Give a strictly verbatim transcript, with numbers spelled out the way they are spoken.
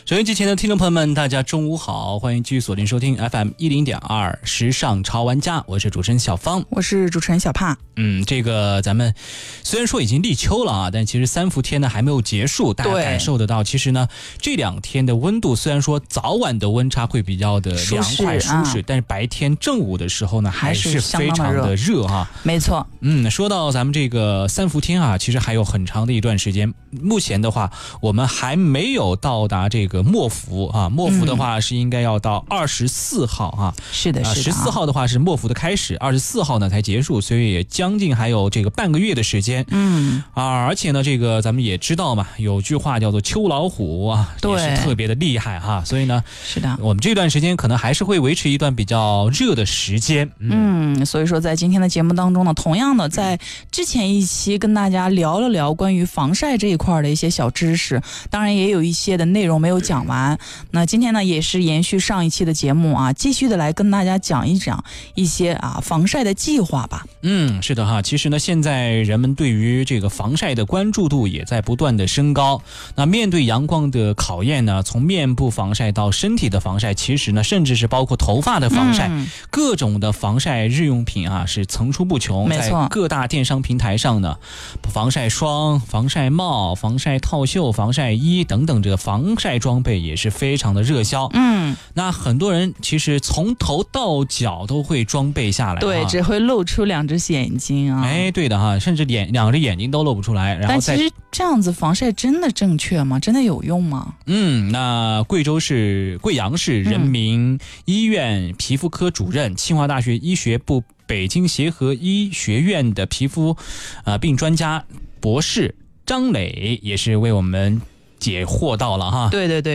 收音机前的听众朋友们，大家中午好，欢迎继续锁定收听 F M 一零点二时尚潮玩家，我是主持人小芳， 我是主持人小帕。 嗯，这个咱们虽然说已经立秋了啊，但其实三伏天呢还没有结束，大家感受得到，其实呢这两天的温度虽然说早晚的温差会比较的凉快舒适，舒适啊、但是白天正午的时候呢还是非常的热哈。 没错。 嗯，说到咱们这个三伏天啊，其实还有很长的一段时间。目前的话，我们还没有到达这个末伏啊，末伏的话是应该要到二十四号啊。 是的，是的。 十四号的话是末伏的开始，二十四号呢才结束，所以也将近还有这个半个月的时间。 嗯啊，而且呢，这个咱们也知道嘛，有句话叫做秋老虎啊，也是特别的厉害哈。所以呢， 是的， 我们这段时间可能还是会维持一段比较热的时间。 嗯, 嗯，所以说在今天的节目当中呢，同样的在之前一期跟大家聊了聊关于防晒这一块的一些小知识，当然也有一些的内容没有讲完。那今天呢，也是延续上一期的节目啊，继续的来跟大家讲一讲一些啊防晒的计划吧。 嗯，是的哈，其实呢，现在人们对于这个防晒的关注度也在不断的升高。那面对阳光的考验呢，从面部防晒到身体的防晒，其实呢，甚至是包括头发的防晒，嗯、各种的防晒日用品啊是层出不穷。 没错， 在各大电商平台上呢，防晒霜、防晒帽、防晒套袖、防晒衣等等，这个防晒装备也是非常的热销。 嗯， 那很多人其实从头到脚都会装备下来， 对，只会露出两只眼睛啊。 哎，对的哈，甚至眼两只眼睛都露不出来。然后但其实这样子防晒真的正确吗？真的有用吗？ 嗯，那贵州市贵阳市人民医院皮肤科主任、嗯、清华大学医学部北京协和医学院的皮肤呃病专家博士张磊也是为我们解惑到了哈。 对对对。